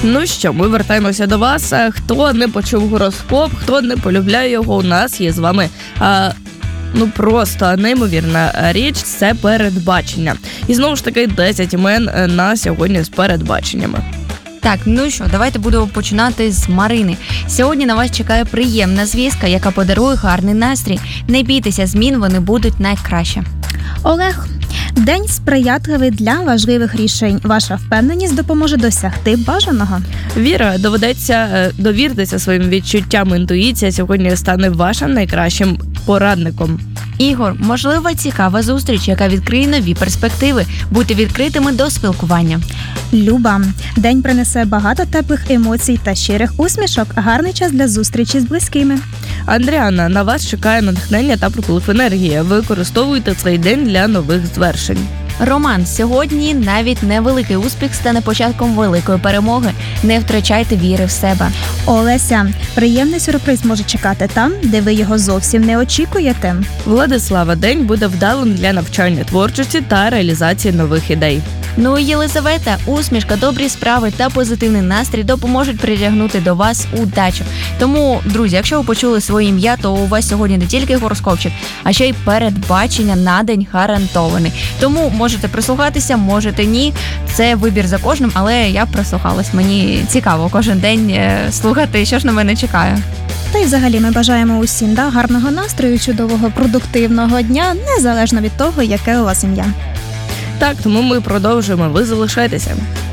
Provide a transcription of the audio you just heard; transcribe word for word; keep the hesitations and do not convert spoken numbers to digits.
Ну що, ми вертаємося до вас. Хто не почув гороскоп, хто не полюбляє його, у нас є з вами а, ну просто неймовірна річ – це передбачення. І знову ж таки десять імен на сьогодні з передбаченнями. Так, ну що, давайте будемо починати з Марини. Сьогодні на вас чекає приємна звістка, яка подарує гарний настрій. Не бійтеся змін, вони будуть найкраще. Олег. День сприятливий для важливих рішень. Ваша впевненість допоможе досягти бажаного. Віра, доведеться довіртеся своїм відчуттям. Інтуїція сьогодні стане вашим найкращим порадником. Ігор, можливо, цікава зустріч, яка відкриє нові перспективи. Будьте відкритими до спілкування. Люба. День принесе багато теплих емоцій та щирих усмішок. Гарний час для зустрічі з близькими. Андріана, на вас чекає натхнення та приплив енергії. Використовуйте цей день для нових звершень. Роман, сьогодні навіть невеликий успіх стане початком великої перемоги. Не втрачайте віри в себе. Олеся, приємний сюрприз може чекати там, де ви його зовсім не очікуєте. Владислава, день буде вдалим для навчання творчості та реалізації нових ідей. Ну і Єлизавета, усмішка, добрі справи та позитивний настрій допоможуть притягнути до вас удачу. Тому, друзі, якщо ви почули своє ім'я, то у вас сьогодні не тільки гороскопчик, а ще й передбачення на день гарантований. Тому можете прислухатися, можете ні. Це вибір за кожним, але я прислухалась. Мені цікаво кожен день слухати, що ж на мене чекає. Та й взагалі ми бажаємо усім да, гарного настрою, чудового, продуктивного дня, незалежно від того, яке у вас ім'я. Так, тому ми продовжуємо. Ви залишайтеся.